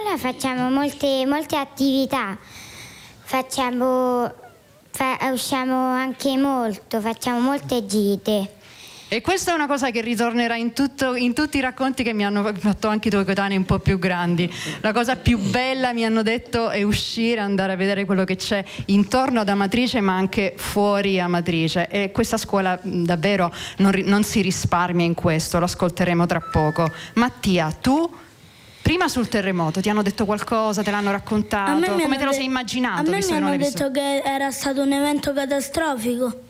scuola facciamo molte attività, usciamo anche molto, facciamo molte gite. E questa è una cosa che ritornerà in tutti i racconti che mi hanno fatto anche i tuoi coetanei un po' più grandi. La cosa più bella, mi hanno detto, è uscire, andare a vedere quello che c'è intorno ad Amatrice, ma anche fuori Amatrice. E questa scuola davvero non si risparmia in questo, lo ascolteremo tra poco. Mattia, tu prima sul terremoto ti hanno detto qualcosa, te l'hanno raccontato? Come te lo sei immaginato? A me mi hanno detto che era stato un evento catastrofico.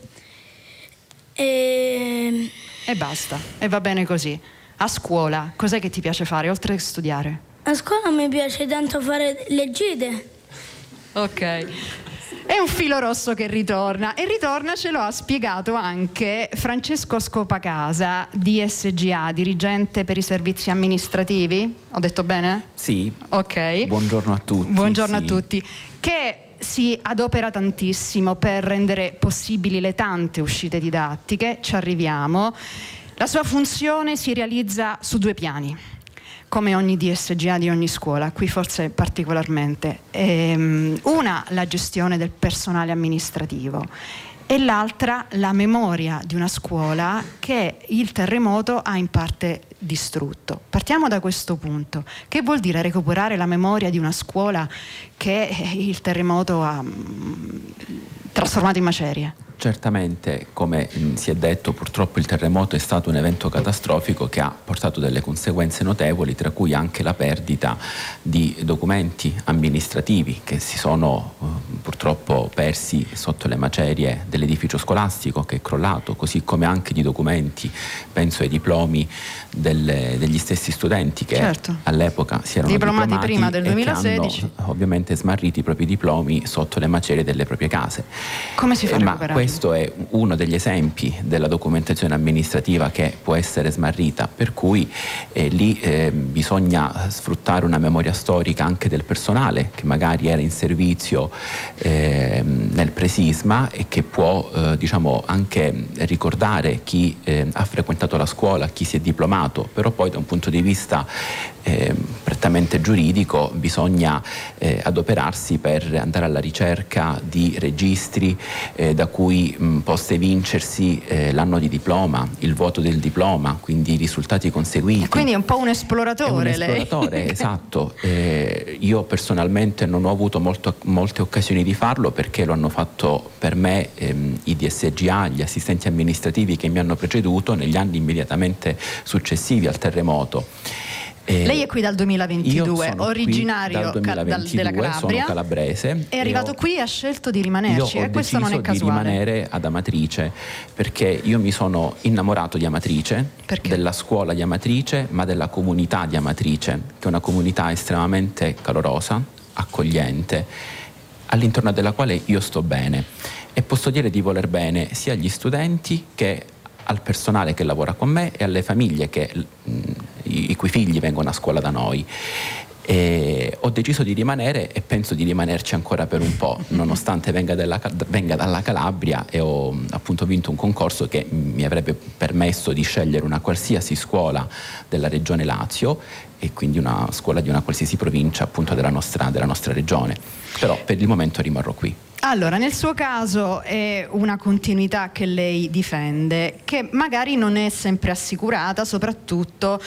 E basta, e va bene così. A scuola, cos'è che ti piace fare oltre a studiare? A scuola mi piace tanto fare le gite. Ok. È un filo rosso che ritorna, e ritorna, ce lo ha spiegato anche Francesco Scopacasa, DSGA, dirigente per i servizi amministrativi. Ho detto bene? Sì. Ok. Buongiorno a tutti. Buongiorno a tutti. Che si adopera tantissimo per rendere possibili le tante uscite didattiche, ci arriviamo. La sua funzione si realizza su 2 piani, come ogni DSGA di ogni scuola, qui forse particolarmente. Una, la gestione del personale amministrativo, e l'altra, la memoria di una scuola che il terremoto ha in parte distrutto. Partiamo da questo punto. Che vuol dire recuperare la memoria di una scuola che il terremoto ha trasformato in macerie? Certamente, come si è detto, purtroppo il terremoto è stato un evento catastrofico che ha portato delle conseguenze notevoli, tra cui anche la perdita di documenti amministrativi che si sono purtroppo persi sotto le macerie dell'edificio scolastico che è crollato, così come anche di documenti, penso ai diplomi degli stessi studenti che certo, all'epoca si erano diplomati prima del 2016 e che hanno ovviamente smarrito i propri diplomi sotto le macerie delle proprie case. Come si fa a recuperare? Questo è uno degli esempi della documentazione amministrativa che può essere smarrita, per cui lì bisogna sfruttare una memoria storica anche del personale che magari era in servizio nel presisma e che può diciamo anche ricordare chi ha frequentato la scuola, chi si è diplomato, però poi da un punto di vista prettamente giuridico bisogna adoperarsi per andare alla ricerca di registri da cui possa evincersi l'anno di diploma, il voto del diploma, quindi i risultati conseguiti. E quindi è un po' un esploratore, lei. Esatto. Io personalmente non ho avuto molte occasioni di farlo perché lo hanno fatto per me i DSGA, gli assistenti amministrativi che mi hanno preceduto negli anni immediatamente successivi al terremoto. Lei è qui dal 2022, originario della Calabria, sono calabrese. È arrivato qui e ha scelto di rimanerci, e questo non è casuale. Di rimanere ad Amatrice perché io mi sono innamorato di Amatrice, della scuola di Amatrice, ma della comunità di Amatrice, che è una comunità estremamente calorosa, accogliente, all'interno della quale io sto bene, e posso dire di voler bene sia agli studenti che al personale che lavora con me e alle famiglie i cui figli vengono a scuola da noi. E ho deciso di rimanere e penso di rimanerci ancora per un po', nonostante venga dalla Calabria, e ho appunto vinto un concorso che mi avrebbe permesso di scegliere una qualsiasi scuola della regione Lazio, e quindi una scuola di una qualsiasi provincia appunto della nostra regione, però per il momento rimarrò qui. Allora, nel suo caso è una continuità che lei difende, che magari non è sempre assicurata, soprattutto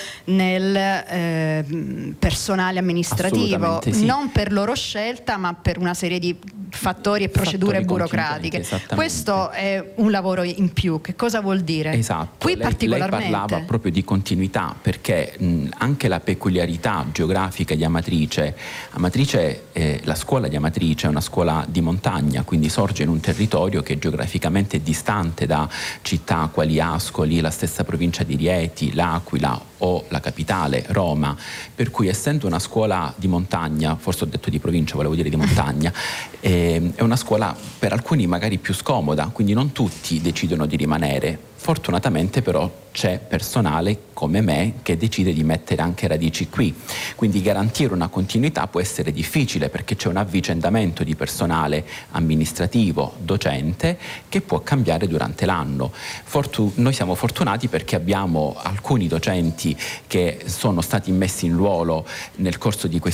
nel personale amministrativo, sì. Non per loro scelta, ma per una serie di fattori e procedure burocratiche. Questo è un lavoro in più. Che cosa vuol dire? Esatto. Qui particolarmente. Lei parlava proprio di continuità, perché anche la peculiarità geografica di Amatrice, la scuola di Amatrice è una scuola di montagna, quindi sorge in un territorio che geograficamente è distante da città quali Ascoli, la stessa provincia di Rieti, L'Aquila o la capitale Roma, per cui essendo una scuola di montagna, forse ho detto di provincia, volevo dire di montagna, è una scuola per alcuni magari più scomoda, quindi non tutti decidono di rimanere. Fortunatamente però c'è personale come me che decide di mettere anche radici qui, quindi garantire una continuità può essere difficile perché c'è un avvicendamento di personale amministrativo, docente, che può cambiare durante l'anno. Noi siamo fortunati perché abbiamo alcuni docenti che sono stati messi in ruolo nel corso di